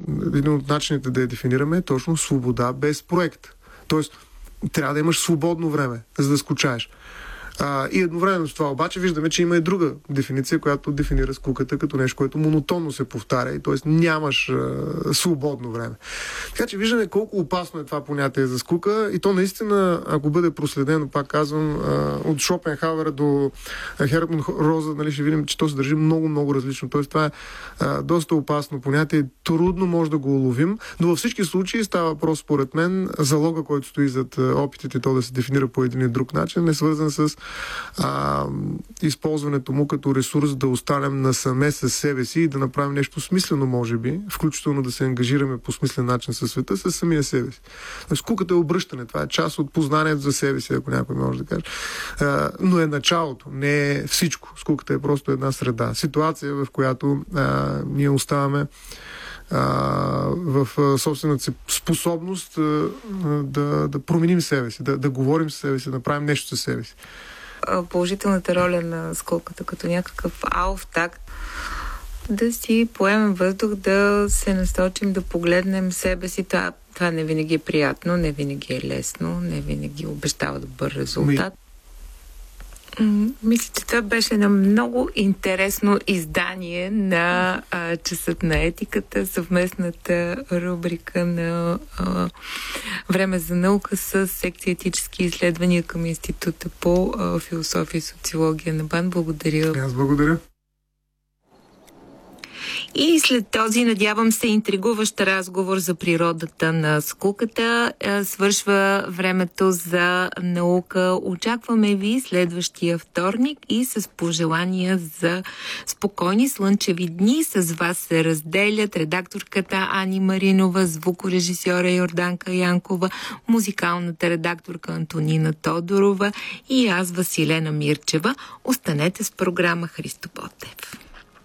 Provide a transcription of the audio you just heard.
един от начините да я дефинираме е точно свобода без проект. Тоест, трябва да имаш свободно време, за да скучаеш. И едновременно с това обаче виждаме, че има и друга дефиниция, която дефинира скуката като нещо, което монотонно се повтаря и т.е. нямаш свободно време. Така че виждаме колко опасно е това понятие за скука и то наистина, ако бъде проследено, пак казвам, от Шопенхауера до Херман Роза, нали, ще видим, че то се държи много различно. Т.е. това е доста опасно понятие, трудно може да го уловим, но във всички случаи става въпрос, според мен, залога, който стои зад опитите то да се дефинира по един и друг начин, е свързан с използването му като ресурс да останем насаме със себе си и да направим нещо смислено, може би, включително да се ангажираме по смислен начин със света, със самия себе си. Скуката е обръщане, това е част от познанието за себе си, ако някой може да каже. Но е началото, не е всичко. Скуката е просто една среда. Ситуация, в която ние оставаме в собствената си способност да променим себе си, да говорим със себе си, да направим нещо със себе си. Положителната роля на скуката като някакъв ауфтакт, да си поемем въздух, да се насочим, да погледнем себе си. Това не винаги е приятно, не винаги е лесно, не винаги обещава добър резултат. Мисля, че това беше едно много интересно издание на Часът на етиката, съвместната рубрика на Време за наука с секция етически изследвания към Института по философия и социология на БАН. Благодаря. Аз благодаря. И след този, надявам се, интригуващ разговор за природата на скуката, свършва времето за наука. Очакваме ви следващия вторник и с пожелания за спокойни слънчеви дни. С вас се разделят редакторката Ани Маринова, звукорежисьора Йорданка Янкова, музикалната редакторка Антонина Тодорова и аз, Василена Мирчева. Останете с програма Христо Ботев.